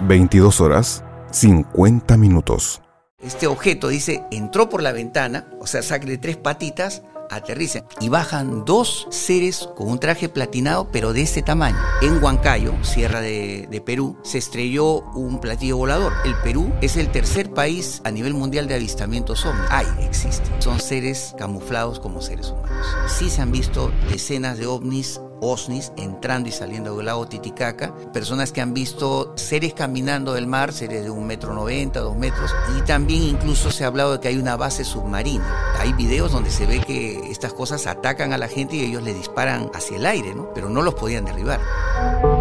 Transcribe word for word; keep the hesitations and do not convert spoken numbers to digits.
veintidós horas, cincuenta minutos. Este objeto, dice, entró por la ventana, o sea, sáquenle tres patitas, aterrizan y bajan dos seres con un traje platinado, pero de este tamaño. En Huancayo, Sierra de, de Perú, se estrelló un platillo volador. El Perú es el tercer país a nivel mundial de avistamientos ovnis. Hay, existen. Son seres camuflados como seres humanos. Sí se han visto decenas de ovnis, OSNIs, entrando y saliendo del lago Titicaca, personas que han visto seres caminando del mar, seres de un metro noventa, dos metros, y también incluso se ha hablado de que hay una base submarina. Hay videos donde se ve que estas cosas atacan a la gente y ellos les disparan hacia el aire, ¿no? Pero no los podían derribar.